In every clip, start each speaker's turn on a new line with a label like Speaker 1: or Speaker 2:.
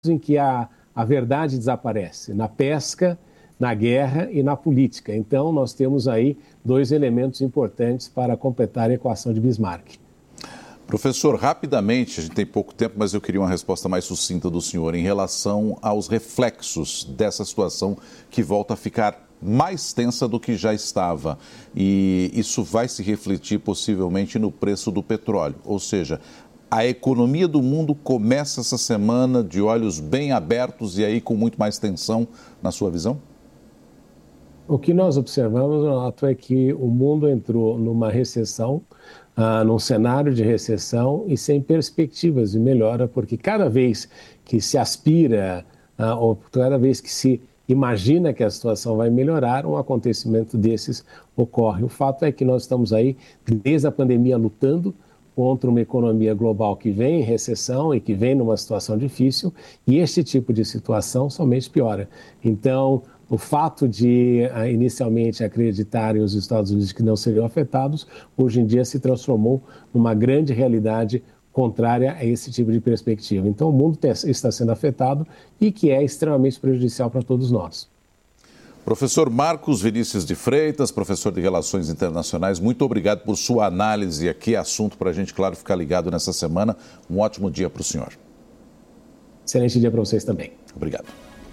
Speaker 1: em que a verdade desaparece, na pesca, na guerra e na política. Então, nós temos aí 2 elementos importantes para completar a equação de Bismarck.
Speaker 2: Professor, rapidamente, a gente tem pouco tempo, mas eu queria uma resposta mais sucinta do senhor em relação aos reflexos dessa situação que volta a ficar mais tensa do que já estava. E isso vai se refletir possivelmente no preço do petróleo. Ou seja, a economia do mundo começa essa semana de olhos bem abertos e aí com muito mais tensão, na sua visão?
Speaker 1: O que nós observamos, Renato, é que o mundo entrou numa recessão, num cenário de recessão e sem perspectivas de melhora, porque cada vez que se aspira, ou cada vez que se imagina que a situação vai melhorar, um acontecimento desses ocorre. O fato é que nós estamos aí, desde a pandemia, lutando contra uma economia global que vem em recessão e que vem numa situação difícil, e este tipo de situação somente piora. Então, o fato de inicialmente acreditarem os Estados Unidos que não seriam afetados, hoje em dia se transformou numa grande realidade contrária a esse tipo de perspectiva. Então, o mundo está sendo afetado e que é extremamente prejudicial para todos nós.
Speaker 2: Professor Marcos Vinícius de Freitas, professor de Relações Internacionais, muito obrigado por sua análise aqui, assunto para a gente, claro, ficar ligado nessa semana. Um ótimo dia para o senhor.
Speaker 1: Excelente dia para vocês também.
Speaker 2: Obrigado.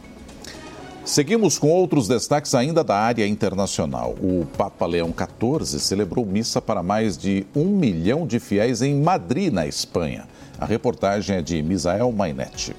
Speaker 2: Seguimos com outros destaques ainda da área internacional. O Papa Leão XIV celebrou missa para mais de 1 milhão de fiéis em Madrid, na Espanha. A reportagem é de Misael Mainetti.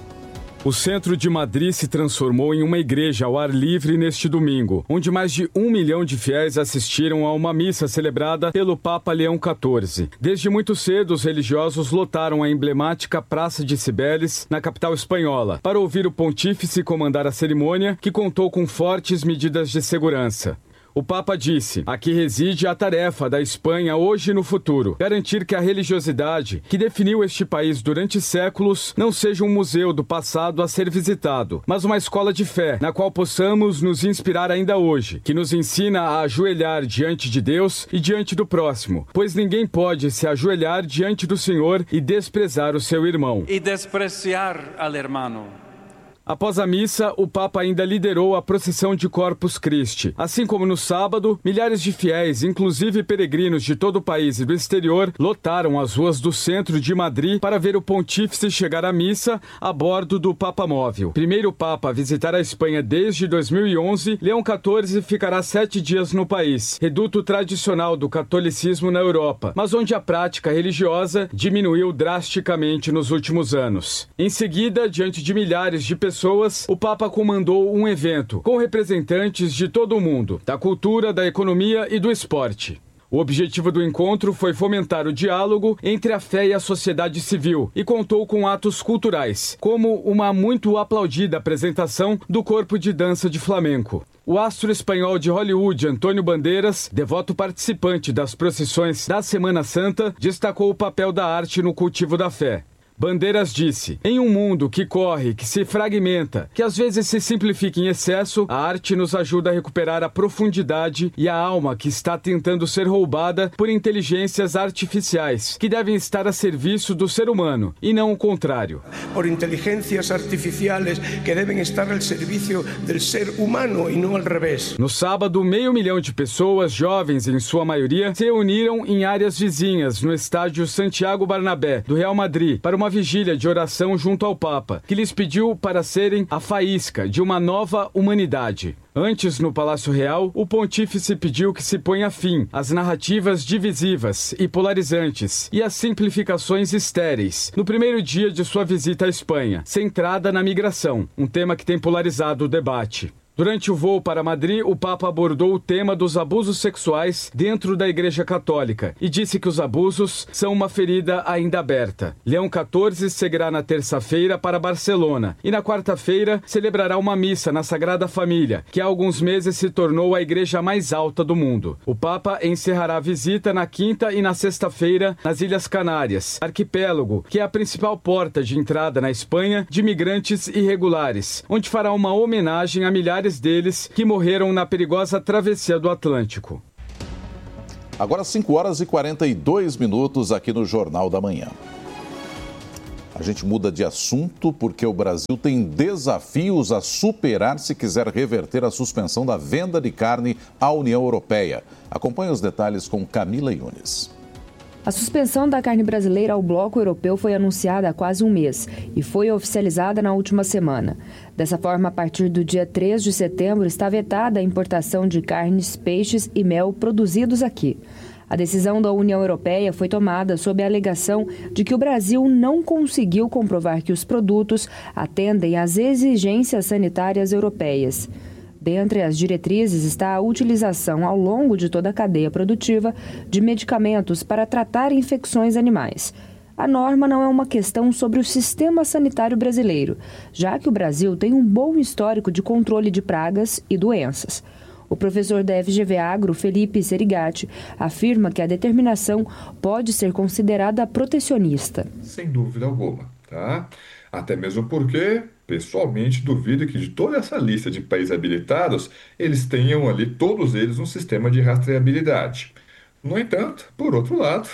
Speaker 3: O centro de Madrid se transformou em uma igreja ao ar livre neste domingo, onde mais de 1 milhão de fiéis assistiram a uma missa celebrada pelo Papa Leão XIV. Desde muito cedo, os religiosos lotaram a emblemática Praça de Cibeles, na capital espanhola, para ouvir o pontífice comandar a cerimônia, que contou com fortes medidas de segurança. O Papa disse: aqui reside a tarefa da Espanha hoje e no futuro, garantir que a religiosidade que definiu este país durante séculos não seja um museu do passado a ser visitado, mas uma escola de fé, na qual possamos nos inspirar ainda hoje, que nos ensina a ajoelhar diante de Deus e diante do próximo, pois ninguém pode se ajoelhar diante do Senhor e desprezar o seu irmão.
Speaker 4: E despreciar al hermano.
Speaker 3: Após a missa, o Papa ainda liderou a procissão de Corpus Christi. Assim como no sábado, milhares de fiéis, inclusive peregrinos de todo o país e do exterior, lotaram as ruas do centro de Madrid para ver o pontífice chegar à missa a bordo do Papamóvel. Primeiro Papa a visitar a Espanha desde 2011, Leão XIV ficará 7 dias no país, reduto tradicional do catolicismo na Europa, mas onde a prática religiosa diminuiu drasticamente nos últimos anos. Em seguida, diante de milhares de pessoas, o Papa comandou um evento com representantes de todo o mundo, da cultura, da economia e do esporte. O objetivo do encontro foi fomentar o diálogo entre a fé e a sociedade civil e contou com atos culturais, como uma muito aplaudida apresentação do corpo de dança de flamenco. O astro espanhol de Hollywood, Antônio Bandeiras, devoto participante das procissões da Semana Santa, destacou o papel da arte no cultivo da fé. Bandeiras disse: em um mundo que corre, que se fragmenta, que às vezes se simplifica em excesso, a arte nos ajuda a recuperar a profundidade e a alma que está tentando ser roubada por inteligências artificiais, que devem estar a serviço do ser humano, e não o contrário.
Speaker 5: Por inteligências artificiais que devem estar ao serviço do ser humano e não ao revés.
Speaker 3: No sábado, 500 mil de pessoas, jovens em sua maioria, se reuniram em áreas vizinhas, no estádio Santiago Bernabé, do Real Madrid, para uma vigília de oração junto ao Papa, que lhes pediu para serem a faísca de uma nova humanidade. Antes, no Palácio Real, o pontífice pediu que se ponha fim às narrativas divisivas e polarizantes e às simplificações estéreis, no primeiro dia de sua visita à Espanha, centrada na migração, um tema que tem polarizado o debate. Durante o voo para Madrid, o Papa abordou o tema dos abusos sexuais dentro da Igreja Católica e disse que os abusos são uma ferida ainda aberta. Leão XIV seguirá na terça-feira para Barcelona e na quarta-feira celebrará uma missa na Sagrada Família, que há alguns meses se tornou a igreja mais alta do mundo. O Papa encerrará a visita na quinta e na sexta-feira nas Ilhas Canárias, arquipélago que é a principal porta de entrada na Espanha de migrantes irregulares, onde fará uma homenagem a milhares deles que morreram na perigosa travessia do Atlântico.
Speaker 2: Agora 5 horas e 42 minutos aqui no Jornal da Manhã. A gente muda de assunto porque o Brasil tem desafios a superar se quiser reverter a suspensão da venda de carne à União Europeia. Acompanhe os detalhes com Camila Yunes.
Speaker 6: A suspensão da carne brasileira ao bloco europeu foi anunciada há quase um mês e foi oficializada na última semana. Dessa forma, a partir do dia 3 de setembro, está vetada a importação de carnes, peixes e mel produzidos aqui. A decisão da União Europeia foi tomada sob a alegação de que o Brasil não conseguiu comprovar que os produtos atendem às exigências sanitárias europeias. Dentre as diretrizes está a utilização ao longo de toda a cadeia produtiva de medicamentos para tratar infecções animais. A norma não é uma questão sobre o sistema sanitário brasileiro, já que o Brasil tem um bom histórico de controle de pragas e doenças. O professor da FGV Agro, Felipe Serigati, afirma que a determinação pode ser considerada protecionista.
Speaker 7: Sem dúvida alguma, tá? Até mesmo porque, pessoalmente, duvido que de toda essa lista de países habilitados, eles tenham ali, todos eles, um sistema de rastreabilidade. No entanto, por outro lado,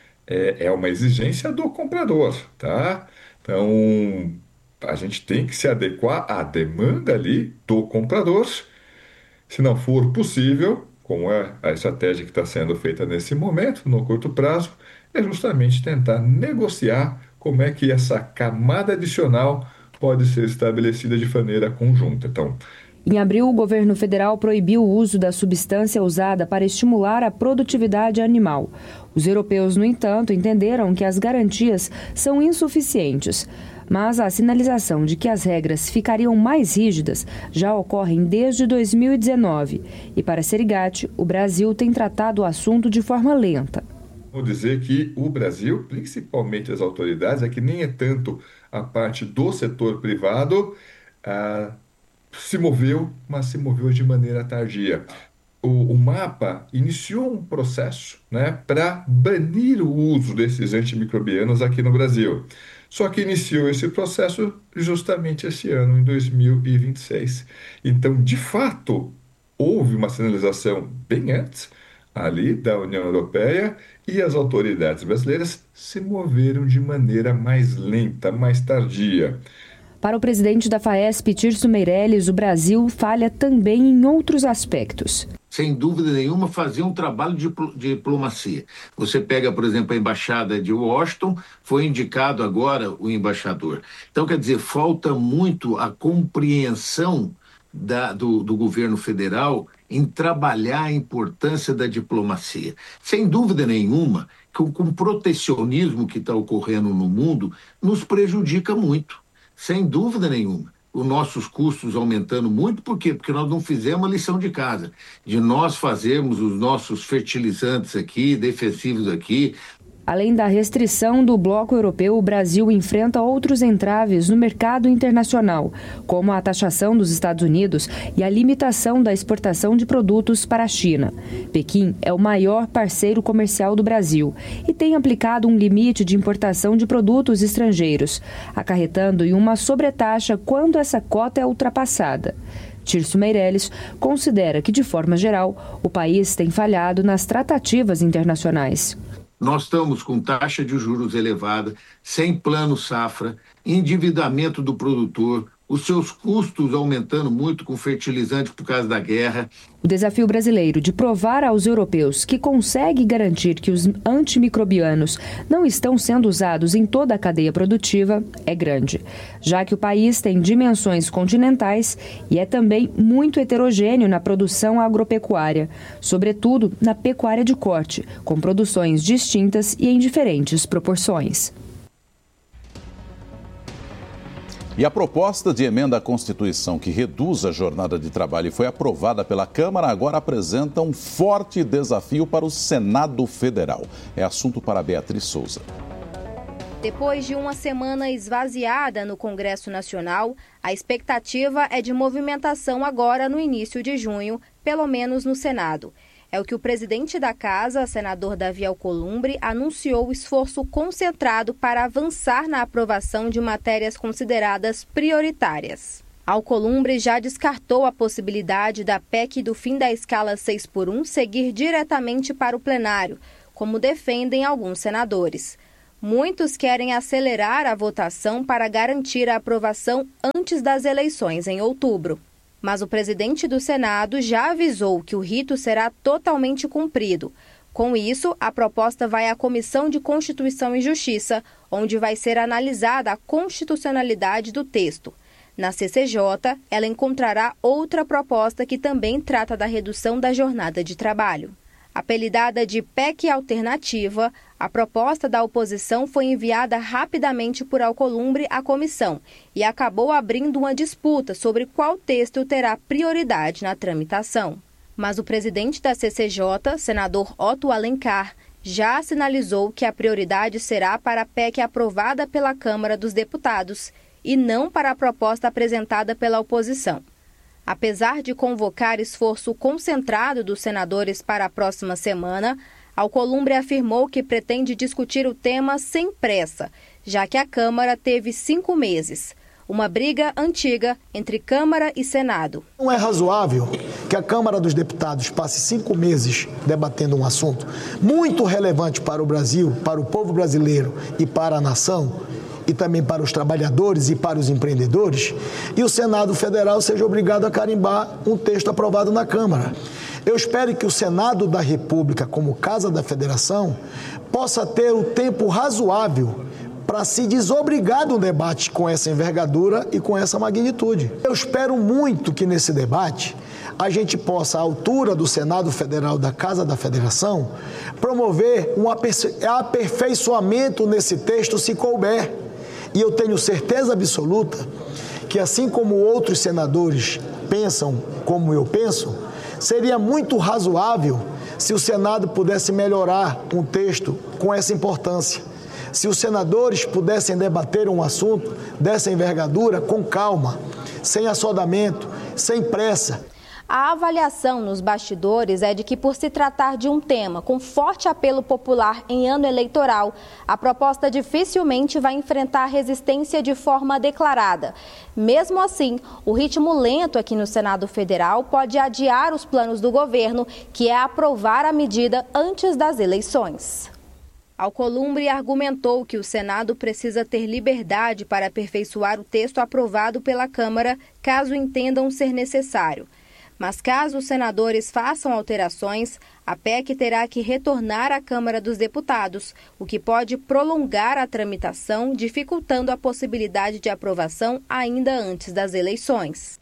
Speaker 7: é uma exigência do comprador, tá? Então, a gente tem que se adequar à demanda ali do comprador. Se não for possível, como é a estratégia que está sendo feita nesse momento, no curto prazo, é justamente tentar negociar como é que essa camada adicional pode ser estabelecida de maneira conjunta. Então,
Speaker 6: em abril, o governo federal proibiu o uso da substância usada para estimular a produtividade animal. Os europeus, no entanto, entenderam que as garantias são insuficientes. Mas a sinalização de que as regras ficariam mais rígidas já ocorrem desde 2019. E para Serigati, o Brasil tem tratado o assunto de forma lenta.
Speaker 7: Vou dizer que o Brasil, principalmente as autoridades, é que nem é tanto a parte do setor privado, se moveu, mas se moveu de maneira tardia. O MAPA iniciou um processo, né, para banir o uso desses antimicrobianos aqui no Brasil. Só que iniciou esse processo justamente esse ano, em 2026. Então, de fato, houve uma sinalização bem antes ali da União Europeia e as autoridades brasileiras se moveram de maneira mais lenta, mais tardia.
Speaker 6: Para o presidente da FAESP, Tirso Meirelles, o Brasil falha também em outros aspectos.
Speaker 8: Sem dúvida nenhuma, fazer um trabalho de diplomacia. Você pega, por exemplo, a Embaixada de Washington, foi indicado agora o embaixador. Então, quer dizer, falta muito a compreensão do governo federal em trabalhar a importância da diplomacia. Sem dúvida nenhuma, com o protecionismo que está ocorrendo no mundo, nos prejudica muito. Sem dúvida nenhuma. Os nossos custos aumentando muito, por quê? Porque nós não fizemos a lição de casa, de nós fazermos os nossos fertilizantes aqui, defensivos aqui.
Speaker 6: Além da restrição do bloco europeu, o Brasil enfrenta outros entraves no mercado internacional, como a taxação dos Estados Unidos e a limitação da exportação de produtos para a China. Pequim é o maior parceiro comercial do Brasil e tem aplicado um limite de importação de produtos estrangeiros, acarretando em uma sobretaxa quando essa cota é ultrapassada. Tirso Meirelles considera que, de forma geral, o país tem falhado nas tratativas internacionais.
Speaker 8: Nós estamos com taxa de juros elevada, sem plano safra, endividamento do produtor, os seus custos aumentando muito com fertilizante por causa da guerra.
Speaker 6: O desafio brasileiro de provar aos europeus que consegue garantir que os antimicrobianos não estão sendo usados em toda a cadeia produtiva é grande, já que o país tem dimensões continentais e é também muito heterogêneo na produção agropecuária, sobretudo na pecuária de corte, com produções distintas e em diferentes proporções.
Speaker 2: E a proposta de emenda à Constituição que reduz a jornada de trabalho e foi aprovada pela Câmara agora apresenta um forte desafio para o Senado Federal. É assunto para Beatriz Souza.
Speaker 9: Depois de uma semana esvaziada no Congresso Nacional, a expectativa é de movimentação agora no início de junho, pelo menos no Senado. É o que o presidente da Casa, senador Davi Alcolumbre, anunciou o esforço concentrado para avançar na aprovação de matérias consideradas prioritárias. Alcolumbre já descartou a possibilidade da PEC do fim da escala 6x1 seguir diretamente para o plenário, como defendem alguns senadores. Muitos querem acelerar a votação para garantir a aprovação antes das eleições em outubro. Mas o presidente do Senado já avisou que o rito será totalmente cumprido. Com isso, a proposta vai à Comissão de Constituição e Justiça, onde vai ser analisada a constitucionalidade do texto. Na CCJ, ela encontrará outra proposta que também trata da redução da jornada de trabalho. Apelidada de PEC Alternativa, a proposta da oposição foi enviada rapidamente por Alcolumbre à comissão e acabou abrindo uma disputa sobre qual texto terá prioridade na tramitação. Mas o presidente da CCJ, senador Otto Alencar, já sinalizou que a prioridade será para a PEC aprovada pela Câmara dos Deputados e não para a proposta apresentada pela oposição. Apesar de convocar esforço concentrado dos senadores para a próxima semana, Alcolumbre afirmou que pretende discutir o tema sem pressa, já que a Câmara teve 5 meses. Uma briga antiga entre Câmara e Senado.
Speaker 10: Não é razoável que a Câmara dos Deputados passe 5 meses debatendo um assunto muito relevante para o Brasil, para o povo brasileiro e para a nação, e também para os trabalhadores e para os empreendedores, e o Senado Federal seja obrigado a carimbar um texto aprovado na Câmara. Eu espero que o Senado da República, como Casa da Federação, possa ter o tempo razoável para se desobrigar de um debate com essa envergadura e com essa magnitude. Eu espero muito que nesse debate a gente possa, à altura do Senado Federal da Casa da Federação, promover um aperfeiçoamento nesse texto se couber. E eu tenho certeza absoluta que, assim como outros senadores pensam como eu penso, seria muito razoável se o Senado pudesse melhorar um texto com essa importância. Se os senadores pudessem debater um assunto dessa envergadura com calma, sem assodamento, sem pressa.
Speaker 9: A avaliação nos bastidores é de que, por se tratar de um tema com forte apelo popular em ano eleitoral, a proposta dificilmente vai enfrentar resistência de forma declarada. Mesmo assim, o ritmo lento aqui no Senado Federal pode adiar os planos do governo, que é aprovar a medida antes das eleições. Alcolumbre argumentou que o Senado precisa ter liberdade para aperfeiçoar o texto aprovado pela Câmara, caso entendam ser necessário. Mas caso os senadores façam alterações, a PEC terá que retornar à Câmara dos Deputados, o que pode prolongar a tramitação, dificultando a possibilidade de aprovação ainda antes das eleições.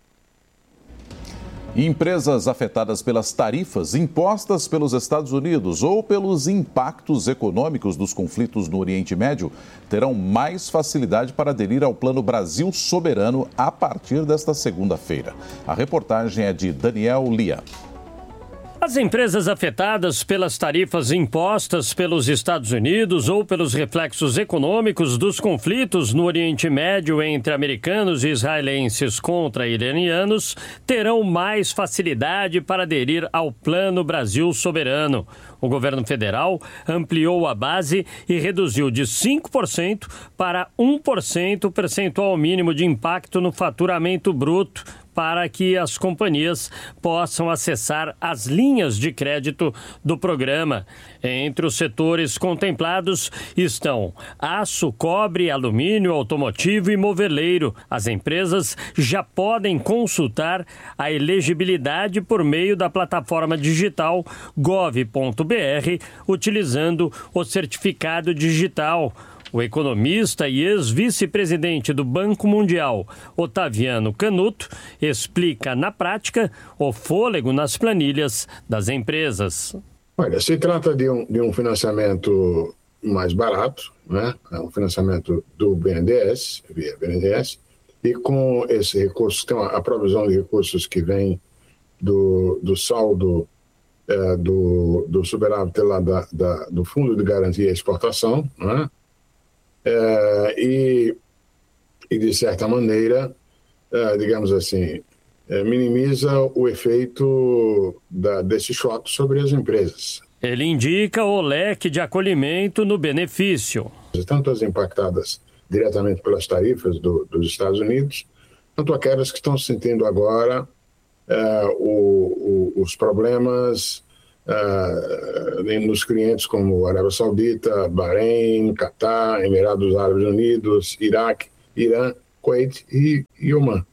Speaker 2: Empresas afetadas pelas tarifas impostas pelos Estados Unidos ou pelos impactos econômicos dos conflitos no Oriente Médio terão mais facilidade para aderir ao Plano Brasil Soberano a partir desta segunda-feira. A reportagem é de Daniel Lia.
Speaker 11: As empresas afetadas pelas tarifas impostas pelos Estados Unidos ou pelos reflexos econômicos dos conflitos no Oriente Médio entre americanos e israelenses contra iranianos terão mais facilidade para aderir ao Plano Brasil Soberano. O governo federal ampliou a base e reduziu de 5% para 1% o percentual mínimo de impacto no faturamento bruto, para que as companhias possam acessar as linhas de crédito do programa. Entre os setores contemplados estão aço, cobre, alumínio, automotivo e moveleiro. As empresas já podem consultar a elegibilidade por meio da plataforma digital gov.br, utilizando o certificado digital. O economista e ex-vice-presidente do Banco Mundial, Otaviano Canuto, explica na prática o fôlego nas planilhas das empresas.
Speaker 12: Olha, se trata de um financiamento mais barato, né? É um financiamento do BNDES, via BNDES, e com esse recurso, tem a provisão de recursos que vem do saldo do superávit lá do Fundo de Garantia e Exportação, né? E de certa maneira, digamos assim, minimiza o efeito desse choque sobre as empresas.
Speaker 11: Ele indica o leque de acolhimento no benefício.
Speaker 12: Tanto as impactadas diretamente pelas tarifas dos Estados Unidos, quanto aquelas que estão sentindo agora os problemas nos clientes como Arábia Saudita, Bahrein, Catar, Emirados Árabes Unidos, Iraque, Irã, Kuwait e Omã.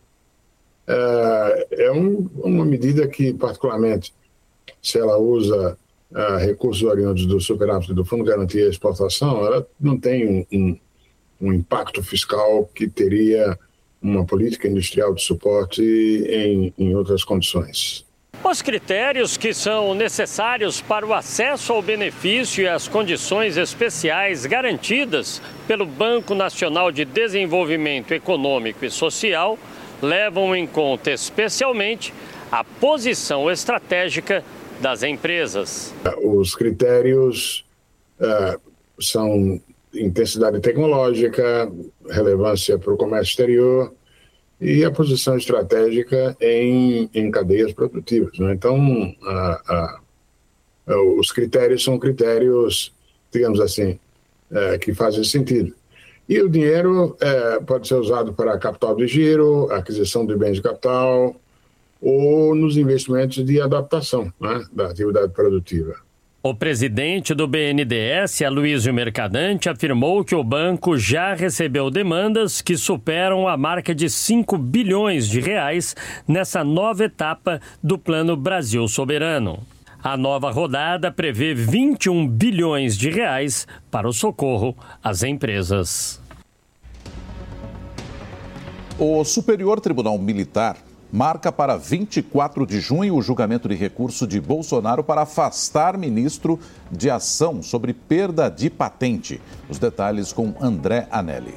Speaker 12: É uma medida que, particularmente, se ela usa recursos oriundos do superávit do Fundo de Garantia de Exportação, ela não tem um impacto fiscal que teria uma política industrial de suporte em outras condições.
Speaker 11: Os critérios que são necessários para o acesso ao benefício e as condições especiais garantidas pelo Banco Nacional de Desenvolvimento Econômico e Social levam em conta especialmente a posição estratégica das empresas.
Speaker 12: Os critérios são intensidade tecnológica, relevância para o comércio exterior e a posição estratégica em cadeias produtivas, né? Então, os critérios são critérios, digamos assim, que fazem sentido. E o dinheiro pode ser usado para capital de giro, aquisição de bens de capital ou nos investimentos de adaptação, né, da atividade produtiva.
Speaker 11: O presidente do BNDES, Aloysio Mercadante, afirmou que o banco já recebeu demandas que superam a marca de 5 bilhões de reais nessa nova etapa do Plano Brasil Soberano. A nova rodada prevê 21 bilhões de reais para o socorro às empresas.
Speaker 2: O Superior Tribunal Militar marca para 24 de junho o julgamento de recurso de Bolsonaro para afastar ministro de ação sobre perda de patente. Os detalhes com André Anelli.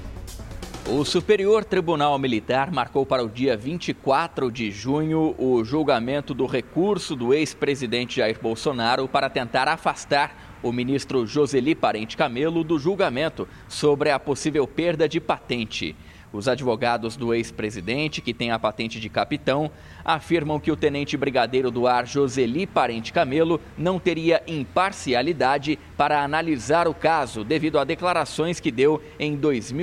Speaker 13: O Superior Tribunal Militar marcou para o dia 24 de junho o julgamento do recurso do ex-presidente Jair Bolsonaro para tentar afastar o ministro Josely Parente Camelo do julgamento sobre a possível perda de patente. Os advogados do ex-presidente, que tem a patente de capitão, afirmam que o tenente-brigadeiro do ar Josely Parente Camelo não teria imparcialidade para analisar o caso devido a declarações que deu em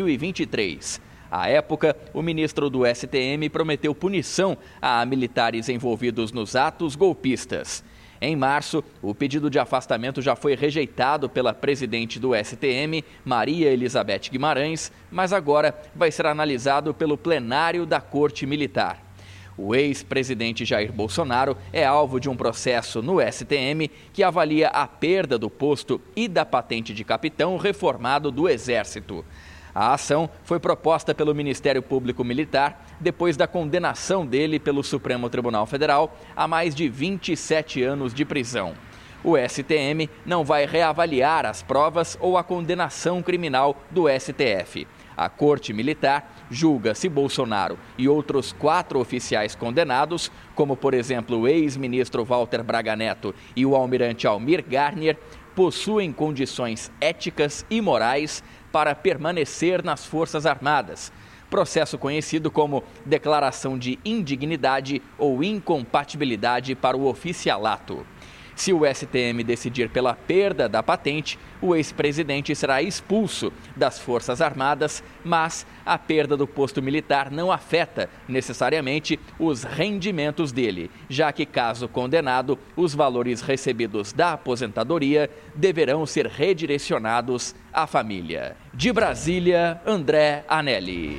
Speaker 13: 2023. À época, o ministro do STM prometeu punição a militares envolvidos nos atos golpistas. Em março, o pedido de afastamento já foi rejeitado pela presidente do STM, Maria Elizabeth Guimarães, mas agora vai ser analisado pelo plenário da Corte Militar. O ex-presidente Jair Bolsonaro é alvo de um processo no STM que avalia a perda do posto e da patente de capitão reformado do Exército. A ação foi proposta pelo Ministério Público Militar depois da condenação dele pelo Supremo Tribunal Federal a mais de 27 anos de prisão. O STM não vai reavaliar as provas ou a condenação criminal do STF. A Corte Militar julga se Bolsonaro e outros 4 oficiais condenados, como por exemplo o ex-ministro Walter Braga Neto e o almirante Almir Garnier, possuem condições éticas e morais para permanecer nas Forças Armadas, processo conhecido como declaração de indignidade ou incompatibilidade para o oficialato. Se o STM decidir pela perda da patente, o ex-presidente será expulso das Forças Armadas, mas a perda do posto militar não afeta necessariamente os rendimentos dele, já que, caso condenado, os valores recebidos da aposentadoria deverão ser redirecionados à família. De Brasília, André Anelli.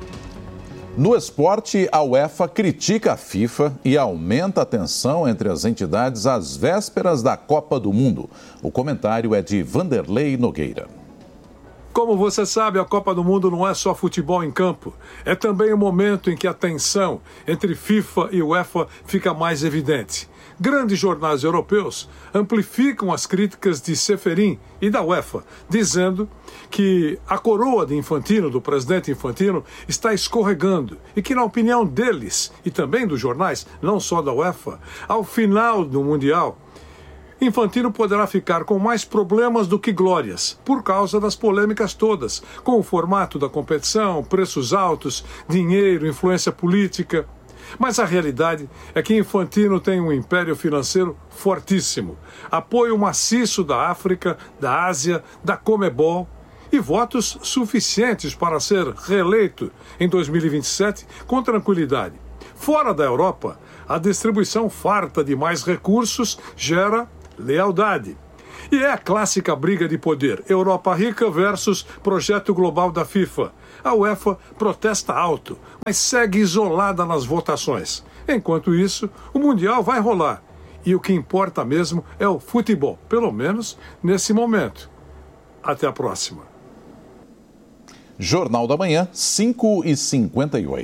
Speaker 2: No esporte, a UEFA critica a FIFA e aumenta a tensão entre as entidades às vésperas da Copa do Mundo. O comentário é de Vanderlei Nogueira.
Speaker 14: Como você sabe, a Copa do Mundo não é só futebol em campo. É também o momento em que a tensão entre FIFA e UEFA fica mais evidente. Grandes jornais europeus amplificam as críticas de Ceferin e da UEFA, dizendo que a coroa de Infantino, do presidente Infantino, está escorregando e que, na opinião deles e também dos jornais, não só da UEFA, ao final do Mundial, Infantino poderá ficar com mais problemas do que glórias, por causa das polêmicas todas, com o formato da competição, preços altos, dinheiro, influência política. Mas a realidade é que Infantino tem um império financeiro fortíssimo, apoio maciço da África, da Ásia, da Comebol e votos suficientes para ser reeleito em 2027 com tranquilidade. Fora da Europa, a distribuição farta de mais recursos gera lealdade. E é a clássica briga de poder, Europa rica versus projeto global da FIFA. A UEFA protesta alto, mas segue isolada nas votações. Enquanto isso, o Mundial vai rolar. E o que importa mesmo é o futebol, pelo menos nesse momento. Até a próxima.
Speaker 2: Jornal da Manhã, 5h58.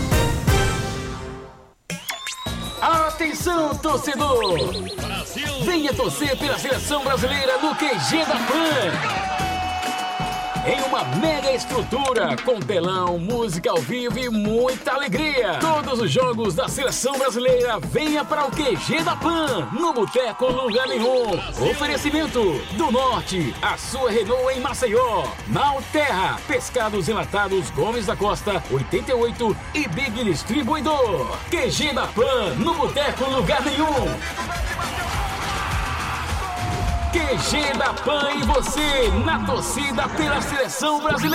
Speaker 15: Atenção, torcedor! Brasil! Venha torcer pela seleção brasileira no QG da PAN! Em uma mega estrutura, com telão, música ao vivo e muita alegria. Todos os jogos da seleção brasileira, venha para o QG da PAN, no Boteco Lugar Nenhum. Oferecimento do Norte, a sua Renault em Maceió. Malterra, Pescados Enlatados Gomes da Costa, 88 e Big Distribuidor. QG da PAN, no Boteco Lugar Nenhum. QG da PAN e você, na torcida pela seleção brasileira.